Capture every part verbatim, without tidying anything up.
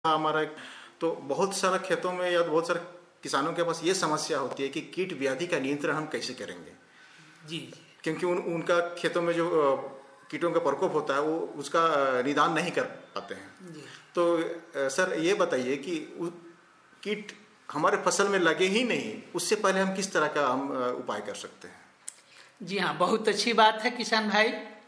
हमारा तो बहुत सारा खेतों में या बहुत सारे किसानों के पास ये समस्या होती है कि कीट व्याधि का नियंत्रण हम कैसे करेंगे जी क्योंकि उन उनका खेतों में जो कीटों का प्रकोप होता है वो उसका निदान नहीं कर पाते हैं जी तो सर ये बताइए कि कीट हमारे फसल में लगे ही नहीं उससे पहले हम किस तरह का हम उपाय कर सकते हैं। जी हाँ, बहुत अच्छी बात है किसान भाई।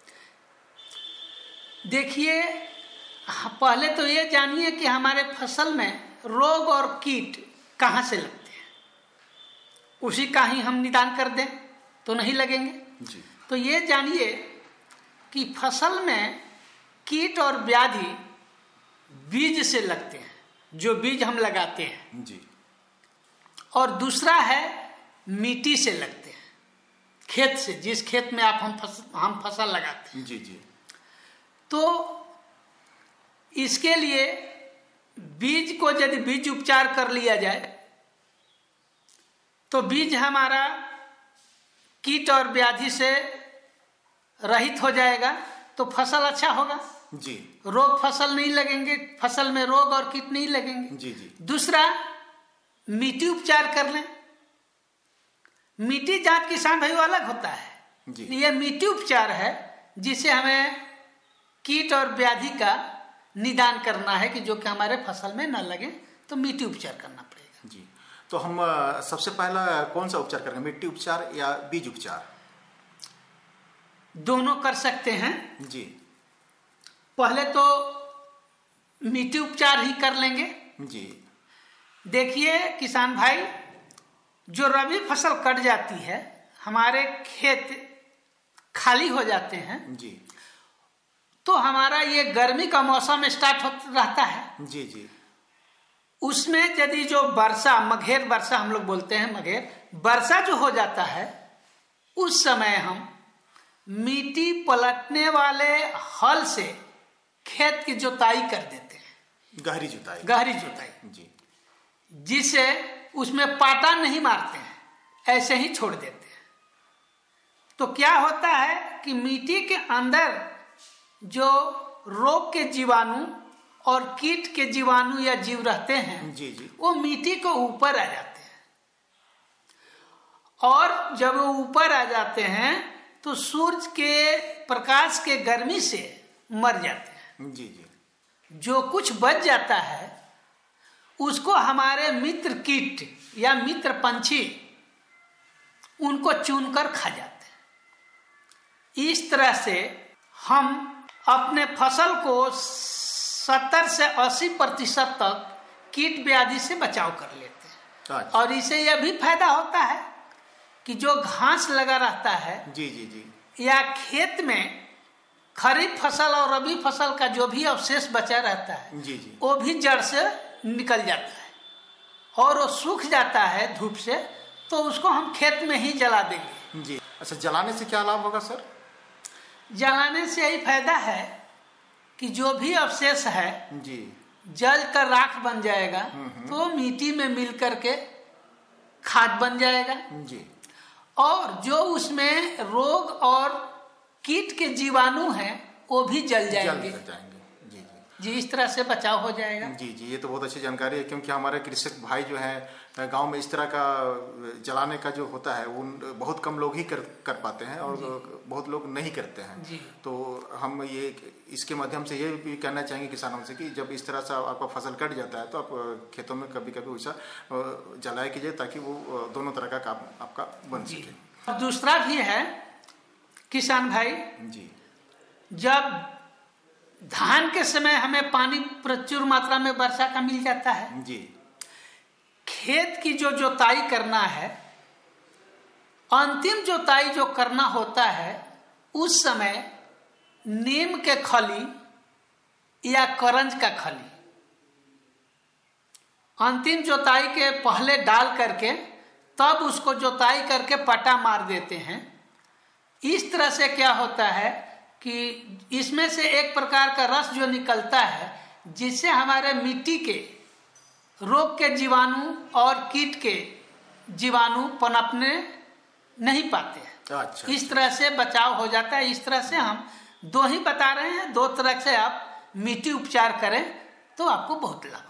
देखिए, पहले तो ये जानिए कि हमारे फसल में रोग और कीट कहाँ से लगते हैं, उसी का ही हम निदान कर दें तो नहीं लगेंगे जी। तो ये जानिए कि फसल में कीट और व्याधि बीज से लगते हैं, जो बीज हम लगाते हैं जी। और दूसरा है मिट्टी से लगते हैं, खेत से, जिस खेत में आप हम फसल हम फसल लगाते हैं जी जी। तो इसके लिए बीज को यदि बीज उपचार कर लिया जाए तो बीज हमारा कीट और व्याधि से रहित हो जाएगा, तो फसल अच्छा होगा जी। रोग फसल नहीं लगेंगे, फसल में रोग और कीट नहीं लगेंगे जी जी। दूसरा, मिट्टी उपचार कर लें। मिट्टी जांच किसान भाई अलग होता है जी। ये मिट्टी उपचार है जिसे हमें कीट और व्याधि का निदान करना है कि जो कि हमारे फसल में न लगे, तो मिट्टी उपचार करना पड़ेगा जी। तो हम सबसे पहला कौन सा उपचार करेंगे, मिट्टी उपचार या बीज उपचार? दोनों कर सकते हैं जी। पहले तो मिट्टी उपचार ही कर लेंगे जी। देखिए किसान भाई, जो रबी फसल कट जाती है, हमारे खेत खाली हो जाते हैं जी। तो हमारा ये गर्मी का मौसम स्टार्ट हो रहता है जी जी। उसमें यदि जो वर्षा, मघेर वर्षा हम लोग बोलते हैं, मघेर वर्षा जो हो जाता है, उस समय हम मिट्टी पलटने वाले हल से खेत की जुताई कर देते हैं, गहरी जुताई। गहरी जुताई जी। जिसे उसमें पाटा नहीं मारते हैं, ऐसे ही छोड़ देते हैं। तो क्या होता है कि मिट्टी के अंदर जो रोग के जीवाणु और कीट के जीवाणु या जीव रहते हैं जी जी। वो मिट्टी को ऊपर आ जाते हैं और जब वो ऊपर आ जाते हैं तो सूरज के प्रकाश के गर्मी से मर जाते हैं। जी जी। जो कुछ बच जाता है उसको हमारे मित्र कीट या मित्र पंछी उनको चुनकर खा जाते हैं। इस तरह से हम अपने फसल को सत्तर से अस्सी प्रतिशत तक कीट व्याधि से बचाव कर लेते हैं। अच्छा। और इससे यह भी फायदा होता है कि जो घास लगा रहता है जी जी जी। या खेत में खरीफ फसल और रबी फसल का जो भी अवशेष बचा रहता है जी जी। वो भी जड़ से निकल जाता है और वो सूख जाता है धूप से, तो उसको हम खेत में ही जला देंगे। जी। अच्छा, जलाने से क्या लाभ होगा सर? जलाने से यही फायदा है कि जो भी अवशेष है जी जल कर राख बन जाएगा, तो मिट्टी में मिल करके खाद बन जाएगा जी। और जो उसमें रोग और कीट के जीवाणु हैं वो भी जल जाएंगे। जल जाएंगे। जी जी जी, इस तरह से बचाव हो जाएगा। जी जी। ये तो बहुत अच्छी जानकारी है क्योंकि हमारे कृषक भाई जो है गांव में इस तरह का जलाने का जो होता है वो बहुत कम लोग ही कर कर पाते हैं और बहुत लोग नहीं करते हैं जी। तो हम ये इसके माध्यम से ये भी कहना चाहेंगे किसानों से कि जब इस तरह से आपका फसल कट जाता है तो आप खेतों में कभी कभी वैसा जलाया कीजिए ताकि वो दोनों तरह का काम आपका बन सके। और दूसरा भी है किसान भाई जी। जब धान के समय हमें पानी प्रचुर मात्रा में वर्षा का मिल जाता है, जी। खेत की जो जोताई करना है, अंतिम जोताई जो करना होता है, उस समय नीम के खली या करंज का खली अंतिम जोताई के पहले डाल करके तब उसको जोताई करके पटा मार देते हैं। इस तरह से क्या होता है कि इसमें से एक प्रकार का रस जो निकलता है जिससे हमारे मिट्टी के रोग के जीवाणु और कीट के जीवाणु पनपने नहीं पाते हैं। अच्छा। इस तरह से बचाव हो जाता है। इस तरह से हम दो ही बता रहे हैं, दो तरह से आप मिट्टी उपचार करें तो आपको बहुत लाभ।